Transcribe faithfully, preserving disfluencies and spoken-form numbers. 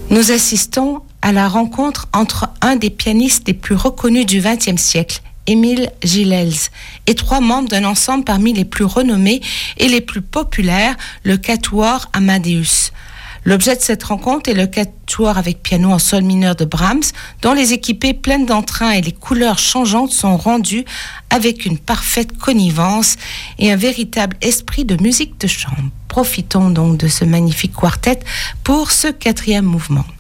Nous assistons à la rencontre entre un des pianistes les plus reconnus du vingtième siècle, Émile Gilels, et trois membres d'un ensemble parmi les plus renommés et les plus populaires, le Quatuor Amadeus. L'objet de cette rencontre est le quatuor avec piano en sol mineur de Brahms, dont les équipées pleines d'entrain et les couleurs changeantes sont rendues avec une parfaite connivence et un véritable esprit de musique de chambre. Profitons donc de ce magnifique quartet pour ce quatrième mouvement.